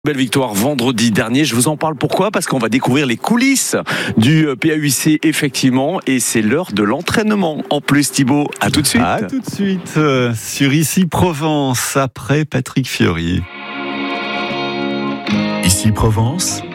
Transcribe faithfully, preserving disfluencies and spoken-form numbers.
Belle victoire vendredi dernier, je vous en parle pourquoi ? Parce qu'on va découvrir les coulisses du P A U C effectivement et c'est l'heure de l'entraînement. En plus Thibaut, à tout de suite. À tout de suite euh, sur Ici Provence après Patrick Fiori. Ici Provence,